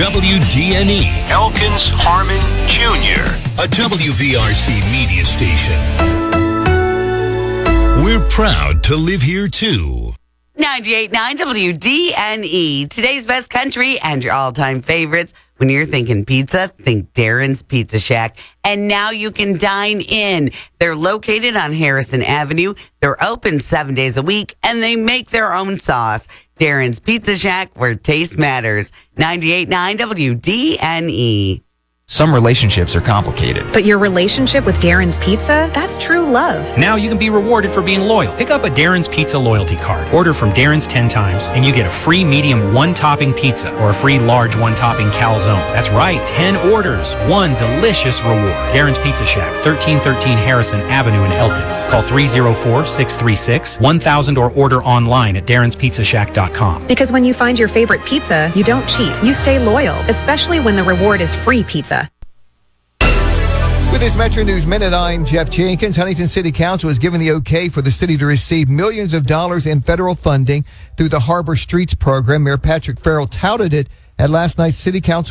WDNE, Elkins Harmon Jr., a WVRC media station. We're proud to live here, too. 98.9 WDNE, today's best country and your all-time favorites. When you're thinking pizza, think Darren's Pizza Shack. And now you can dine in. They're located on Harrison Avenue. They're open 7 days a week, and they make their own sauce. Darren's Pizza Shack, where taste matters. 98.9 WDNE. Some relationships are complicated. But your relationship with Darren's Pizza, that's true love. Now you can be rewarded for being loyal. Pick up a Darren's Pizza loyalty card. Order from Darren's 10 times, and you get a free medium one-topping pizza or a free large one-topping calzone. That's right, 10 orders, one delicious reward. Darren's Pizza Shack, 1313 Harrison Avenue in Elkins. Call 304-636-1000 or order online at darrenspizzashack.com. Because when you find your favorite pizza, you don't cheat. You stay loyal, especially when the reward is free pizza. With this Metro News Minute, I'm Jeff Jenkins. Huntington City Council has given the okay for the city to receive millions of dollars in federal funding through the Harbor Streets program. Mayor Patrick Farrell touted it at last night's City Council